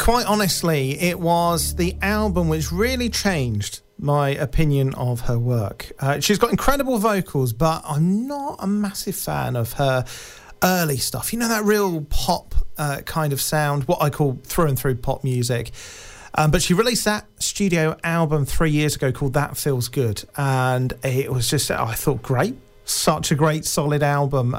quite honestly, it was the album which really changed my opinion of her work. She's got incredible vocals, but I'm not a massive fan of her early stuff. You know, that real pop kind of sound, what I call through and through pop music. But she released that studio album 3 years ago called That Feels Good. And it was just, I thought, great. Such a great, solid album.